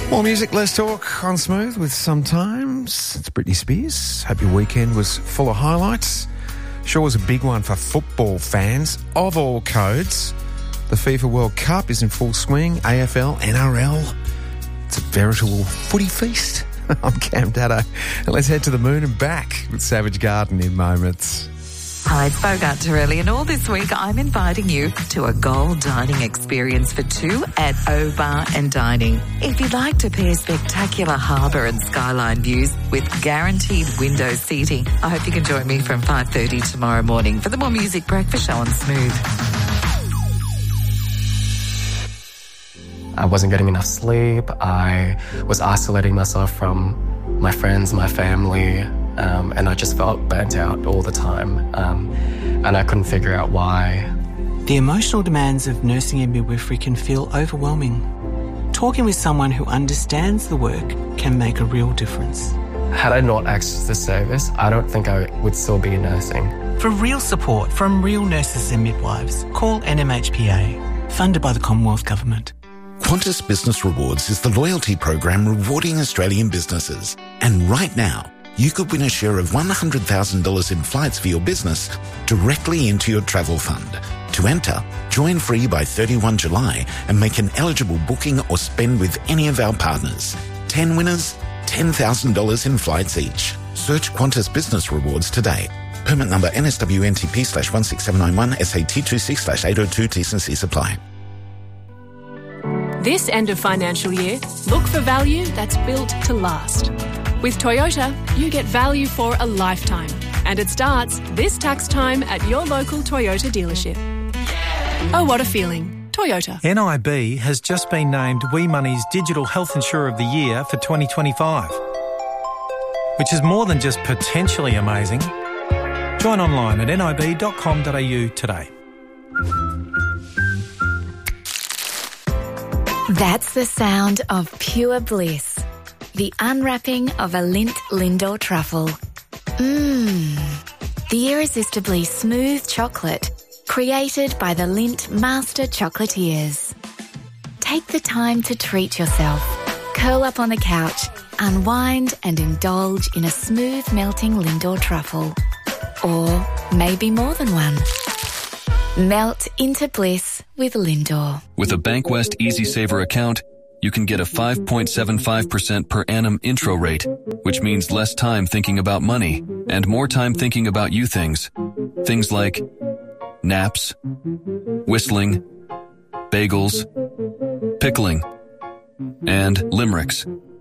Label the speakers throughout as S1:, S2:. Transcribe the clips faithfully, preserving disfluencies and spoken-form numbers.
S1: More music, less talk on Smooth with Sometimes. It's Britney Spears. Hope your weekend was full of highlights. Sure was a big one for football fans of all codes. The FIFA World Cup is in full swing. A F L, N R L. It's a veritable footy feast. I'm Cam Daddo. And let's head to the moon and back with Savage Garden in moments.
S2: Hi, it's Bogart Torelli, and all this week I'm inviting you to a gold dining experience for two at O Bar and Dining. If you'd like to pair spectacular harbour and skyline views with guaranteed window seating, I hope you can join me from five thirty tomorrow morning for the More Music Breakfast Show on Smooth.
S3: I wasn't getting enough sleep. I was isolating myself from my friends, my family, um, and I just felt burnt out all the time. Um, and I couldn't figure out why.
S4: The emotional demands of nursing and midwifery can feel overwhelming. Talking with someone who understands the work can make a real difference.
S3: Had I not accessed this service, I don't think I would still be nursing.
S4: For real support from real nurses and midwives, call N M H P A, funded by the Commonwealth Government.
S5: Qantas Business Rewards is the loyalty program rewarding Australian businesses. And right now, you could win a share of one hundred thousand dollars in flights for your business directly into your travel fund. To enter, join free by thirty-first of July and make an eligible booking or spend with any of our partners. ten winners, ten thousand dollars in flights each. Search Qantas Business Rewards today. Permit number N S W N T P slash one six seven nine one S A T two six slash eight oh two T's and C's apply.
S6: This end of financial year, look for value that's built to last. With Toyota, you get value for a lifetime. And it starts this tax time at your local Toyota dealership. Oh, what a feeling. Toyota.
S7: N I B has just been named WeMoney's Digital Health Insurer of the Year for twenty twenty-five, which is more than just potentially amazing. Join online at nib dot com dot a u today.
S8: That's the sound of pure bliss. The unwrapping of a Lindt Lindor truffle. Mmm. The irresistibly smooth chocolate created by the Lindt Master Chocolatiers. Take the time to treat yourself. Curl up on the couch, unwind and indulge in a smooth melting Lindor truffle. Or maybe more than one. Melt into bliss with Lindor.
S9: With a Bankwest Easy Saver account, you can get a five point seven five percent per annum intro rate, which means less time thinking about money and more time thinking about you things. Things like naps, whistling, bagels, pickling, and limericks.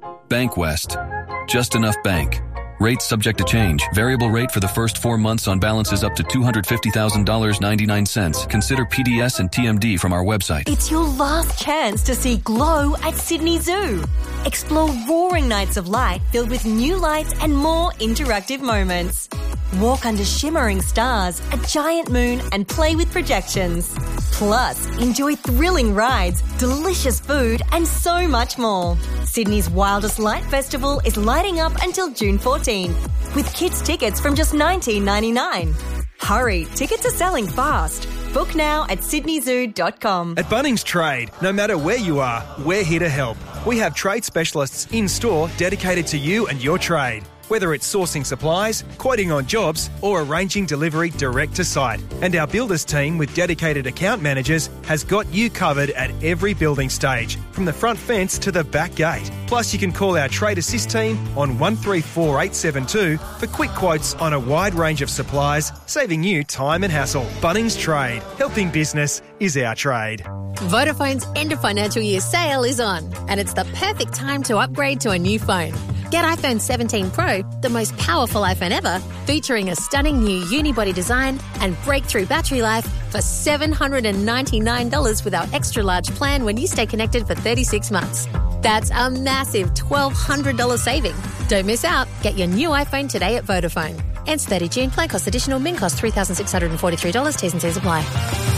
S9: Bankwest. Just enough bank. Rates subject to change. Variable rate for the first four months on balances up to two hundred fifty thousand dollars and ninety-nine cents. Consider P D S and T M D from our website.
S10: It's your last chance to see glow at Sydney Zoo. Explore roaring nights of light filled with new lights and more interactive moments. Walk under shimmering stars, a giant moon, and play with projections. Plus, enjoy thrilling rides, delicious food, and so much more. Sydney's Wildest Light Festival is lighting up until June fourteenth, with kids' tickets from just nineteen ninety-nine. Hurry, tickets are selling fast. Book now at sydney zoo dot com.
S11: At Bunnings Trade, no matter where you are, we're here to help. We have trade specialists in-store dedicated to you and your trade. Whether it's sourcing supplies, quoting on jobs, or arranging delivery direct to site. And our builders team with dedicated account managers has got you covered at every building stage, from the front fence to the back gate. Plus, you can call our Trade Assist team on one three four eight seven two for quick quotes on a wide range of supplies, saving you time and hassle. Bunnings Trade. Helping business is our trade.
S12: Vodafone's end of financial year sale is on, and it's the perfect time to upgrade to a new phone. Get iPhone seventeen Pro, the most powerful iPhone ever, featuring a stunning new unibody design and breakthrough battery life for seven hundred ninety-nine dollars with our extra large plan when you stay connected for thirty-six months. That's a massive twelve hundred dollars saving. Don't miss out. Get your new iPhone today at Vodafone. Ends thirtieth of June. Plan cost additional. Min cost three thousand six hundred forty-three dollars. T's and C's apply.